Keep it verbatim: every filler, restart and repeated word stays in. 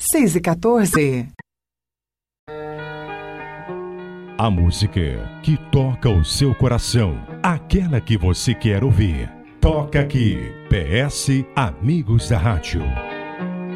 seis e quatorze. A música que toca o seu coração, aquela que você quer ouvir. Toca aqui, P S Amigos da Rádio.